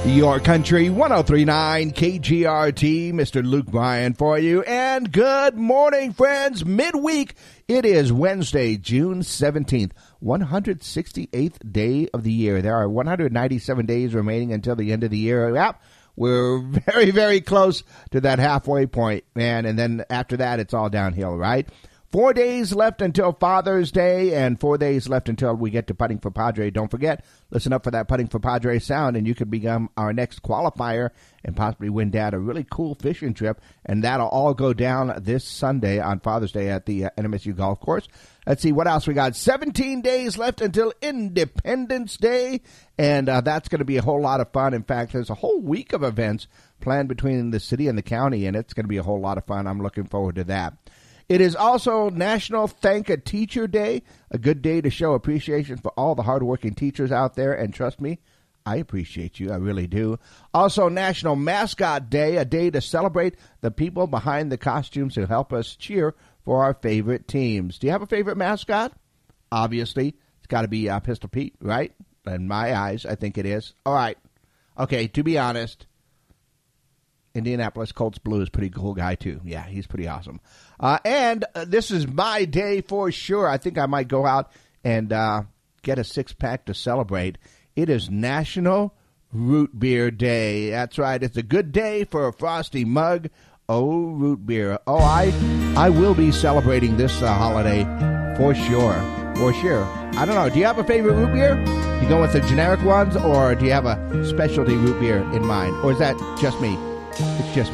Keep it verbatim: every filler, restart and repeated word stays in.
Your Country one oh three point nine K G R T, Mister Luke Bryan for you. And good morning, friends. Midweek, it is Wednesday, June seventeenth, one hundred sixty-eighth day of the year. There are one hundred ninety-seven days remaining until the end of the year. Yep, we're very, very close to that halfway point, man. And then after that, it's all downhill, right? Four days left until Father's Day and four days left until we get to Putting for Padre. Don't forget, listen up for that Putting for Padre sound, and you could become our next qualifier and possibly win Dad a really cool fishing trip. And that'll all go down this Sunday on Father's Day at the uh, N M S U Golf Course. Let's see what else we got. seventeen days left until Independence Day, and uh, that's going to be a whole lot of fun. In fact, there's a whole week of events planned between the city and the county, and it's going to be a whole lot of fun. I'm looking forward to that. It is also National Thank a Teacher Day, a good day to show appreciation for all the hardworking teachers out there. And trust me, I appreciate you. I really do. Also, National Mascot Day, a day to celebrate the people behind the costumes who help us cheer for our favorite teams. Do you have a favorite mascot? Obviously, it's got to be uh, Pistol Pete, right? In my eyes, I think it is. All right. Okay, to be honest, Indianapolis Colts Blue is a pretty cool guy, too. Yeah, he's pretty awesome. Uh, and uh, this is my day for sure. I think I might go out and uh, get a six-pack to celebrate. It is National Root Beer Day. That's right. It's a good day for a frosty mug. Oh, root beer. Oh, I I will be celebrating this uh, holiday for sure. For sure. I don't know. Do you have a favorite root beer? Do you go with the generic ones, or do you have a specialty root beer in mind? Or is that just me? It's just me.